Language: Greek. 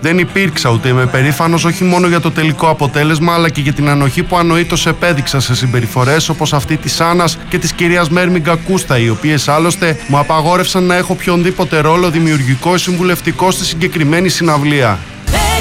Δεν υπήρξα, ούτε είμαι περήφανος όχι μόνο για το τελικό αποτέλεσμα, αλλά και για την ανοχή που ανοήτως επέδειξα σε συμπεριφορές όπως αυτή της Άννας και της κυρίας Μέρμιγκα Κούστα, οι οποίες άλλωστε μου απαγόρευσαν να έχω οποιονδήποτε ρόλο δημιουργικό ή συμβουλευτικό στη συγκεκριμένη συναυλία.